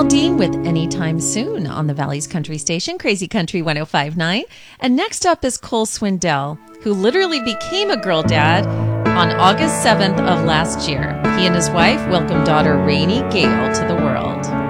Dean with Anytime Soon on the Valley's country station, Crazy Country 105.9. And next up is Cole Swindell, who literally became a girl dad on August 7th of last year. He and his wife welcomed daughter Rainy Gale to the world.